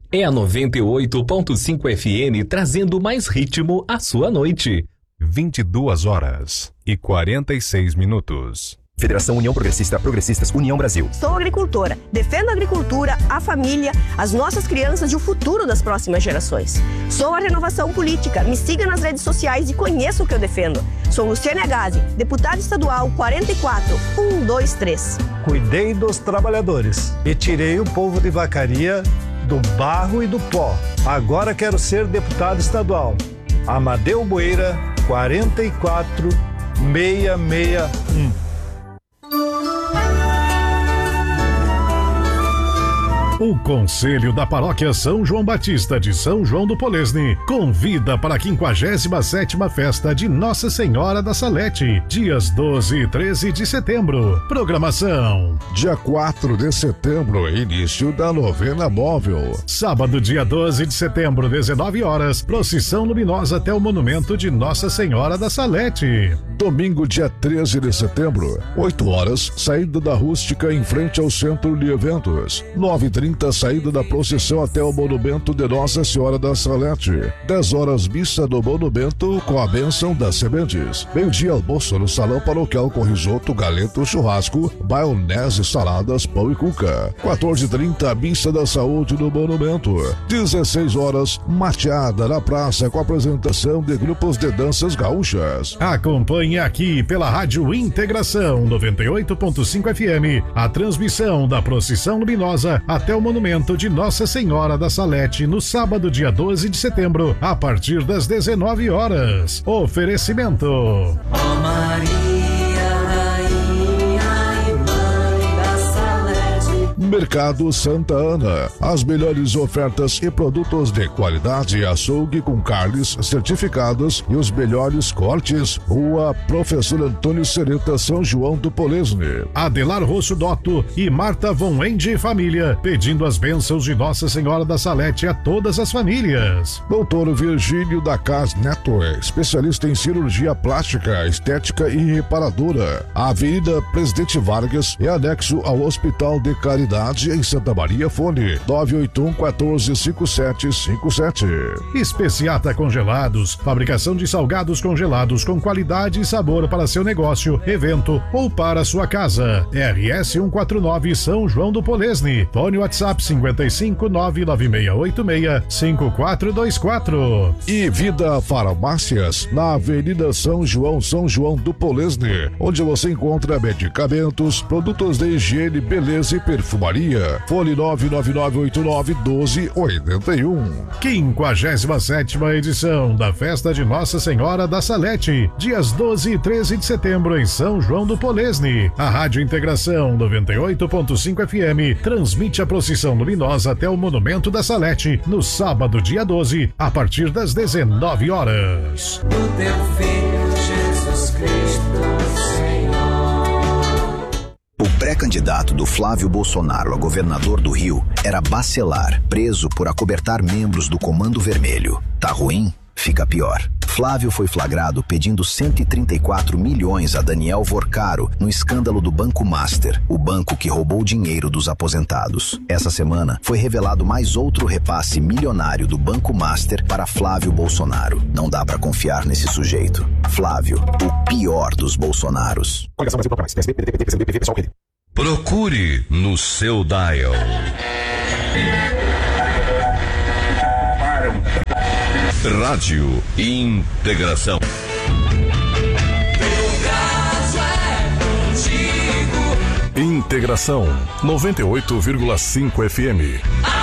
É a 98.5 FM trazendo mais ritmo à sua noite. 22h46. Federação União Progressista, Progressistas, União Brasil. Sou agricultora. Defendo a agricultura, a família, as nossas crianças e o futuro das próximas gerações. Sou a Renovação Política. Me siga nas redes sociais e conheça o que eu defendo. Sou Luciane Agazzi, deputada estadual 44123. Cuidei dos trabalhadores e tirei o povo de Vacaria do barro e do pó. Agora quero ser deputado estadual. Amadeu Boeira, 44661. O Conselho da Paróquia São João Batista de São João do Polesne convida para a 57ª Festa de Nossa Senhora da Salete, dias 12 e 13 de setembro. Programação: dia 4 de setembro, início da novena móvel. Sábado, dia 12 de setembro, 19 horas, procissão luminosa até o monumento de Nossa Senhora da Salete. Domingo, dia 13 de setembro, 8 horas, saída da rústica em frente ao centro de eventos. 9h30, saída da procissão até o monumento de Nossa Senhora da Salete. 10 horas, missa do monumento com a bênção das sementes. Meio-dia, almoço no salão paroquial com risoto, galeto, churrasco, maionese, saladas, pão e cuca. 14h30, missa da saúde no monumento. 16 horas, mateada na praça com apresentação de grupos de danças gaúchas. Acompanhe aqui pela Rádio Integração 98.5 FM a transmissão da procissão luminosa até o monumento de Nossa Senhora da Salete no sábado, dia 12 de setembro, a partir das 19 horas. Oferecimento: Ó Maria, Rainha e Mãe da Salete. Mercado Santa Ana, as melhores ofertas e produtos de qualidade, açougue com carnes certificadas e os melhores cortes. Rua Professor Antônio Sereta, São João do Polesne. Adelar Rosso Dotto e Marta Von Ende Família, pedindo as bênçãos de Nossa Senhora da Salete a todas as famílias. Doutor Virgílio da Cas Neto, especialista em cirurgia plástica, estética e reparadora. Avenida Presidente Vargas é anexo ao Hospital de Caridade em Santa Maria. Fone 981-145757. Especiata Congelados, fabricação de salgados congelados com qualidade e sabor para seu negócio, evento ou para sua casa. RS 149 São João do Polesne. Fone WhatsApp 55-99686-5424. E Vida Farmácias, na Avenida São João do Polesne, onde você encontra medicamentos, produtos de higiene, beleza e perfumaria. Fone 99989-1281. 57ª edição da Festa de Nossa Senhora da Salete, dias 12 e 13 de setembro em São João do Polesne. A Rádio Integração 98.5 FM transmite a procissão luminosa até o Monumento da Salete no sábado, dia 12, a partir das 19 horas. Do teu Filho Jesus Cristo, Senhor. O pré-candidato do Flávio Bolsonaro a governador do Rio era Bacelar, preso por acobertar membros do Comando Vermelho. Tá ruim? Fica pior. Flávio foi flagrado pedindo 134 milhões a Daniel Vorcaro no escândalo do Banco Master, o banco que roubou dinheiro dos aposentados. Essa semana foi revelado mais outro repasse milionário do Banco Master para Flávio Bolsonaro. Não dá pra confiar nesse sujeito. Flávio, o pior dos Bolsonaros. Procure no seu dial. Rádio Integração. Integração 98,5 FM.